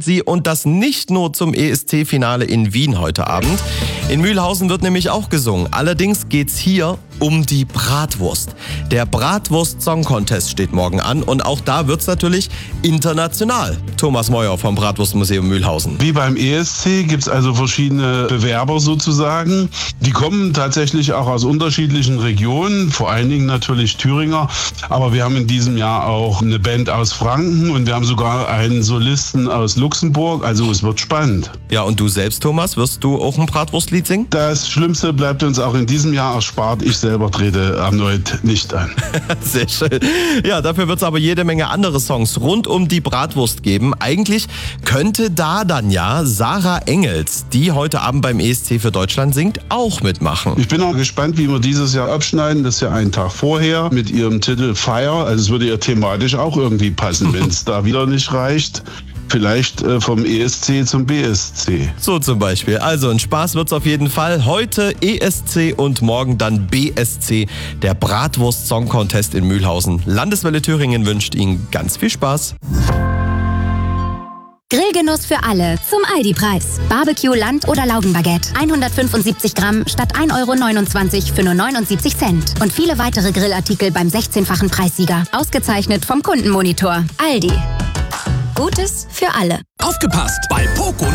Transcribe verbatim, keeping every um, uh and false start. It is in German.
sie und das nicht nur zum E S C-Finale in Wien heute Abend. In Mühlhausen wird nämlich auch gesungen. Allerdings geht's hier um die Bratwurst. Der Bratwurst-Song-Contest steht morgen an und auch da wird's natürlich international. Thomas Meuer vom Bratwurstmuseum Mühlhausen. Wie beim E S C gibt's also verschiedene Bewerber sozusagen. Die kommen tatsächlich auch aus unterschiedlichen Regionen, vor allen Dingen natürlich Thüringer. Aber wir haben in diesem Jahr auch eine Band aus Franken und wir haben sogar einen Solisten aus Luxemburg. Also es wird spannend. Ja, und du selbst, Thomas, wirst du auch ein Bratwurstlied singen? Das Schlimmste bleibt uns auch in diesem Jahr erspart. Ich selber trete erneut nicht an. Sehr schön. Ja, dafür wird es aber jede Menge andere Songs rund um die Bratwurst geben. Eigentlich könnte da dann ja Sarah Engels, die heute Abend beim E S C für Deutschland singt, auch mitmachen. Ich bin auch gespannt, wie wir dieses Jahr abschneiden. Das ist ja einen Tag vorher mit ihrem Titel Fire. Also es würde ja thematisch auch irgendwie passen, wenn es da wieder nicht reicht. Vielleicht äh, vom E S C zum B S C. So zum Beispiel. Also ein Spaß wird's auf jeden Fall. Heute E S C und morgen dann B S C, der Bratwurst Song Contest in Mühlhausen. Landeswelle Thüringen wünscht Ihnen ganz viel Spaß. Grillgenuss für alle zum Aldi-Preis. Barbecue, Land- oder Laugenbaguette. hundertfünfundsiebzig Gramm statt ein Euro neunundzwanzig für nur neunundsiebzig Cent. Und viele weitere Grillartikel beim sechzehnfachen Preissieger. Ausgezeichnet vom Kundenmonitor. Aldi. Gutes für alle. Aufgepasst! Bei Poco